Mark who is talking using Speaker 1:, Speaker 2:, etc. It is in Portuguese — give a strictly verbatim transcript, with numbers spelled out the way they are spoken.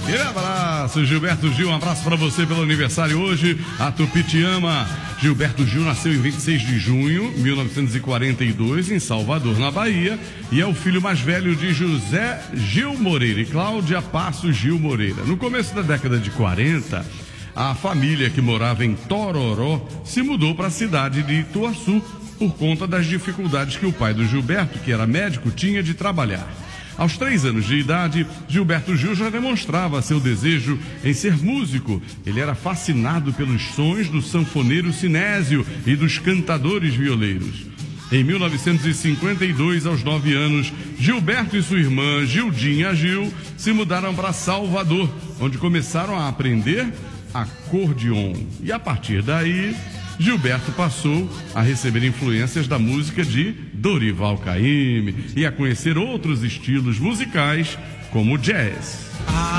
Speaker 1: Aquele abraço, Gilberto Gil, um abraço para você pelo aniversário hoje. A Tupi te ama. Gilberto Gil nasceu em vinte e seis de junho de mil novecentos e quarenta e dois em Salvador, na Bahia, e é o filho mais velho de José Gil Moreira e Cláudia Passos Gil Moreira. No começo da década de quarenta, a família que morava em Tororó se mudou para a cidade de Ituaçu por conta das dificuldades que o pai do Gilberto, que era médico, tinha de trabalhar. Aos três anos de idade, Gilberto Gil já demonstrava seu desejo em ser músico. Ele era fascinado pelos sons do sanfoneiro Sinésio e dos cantadores violeiros. Em mil novecentos e cinquenta e dois, aos nove anos, Gilberto e sua irmã Gildinha Gil se mudaram para Salvador, onde começaram a aprender acordeon. E a partir daí, Gilberto passou a receber influências da música de Dorival Caymmi e a conhecer outros estilos musicais como o jazz.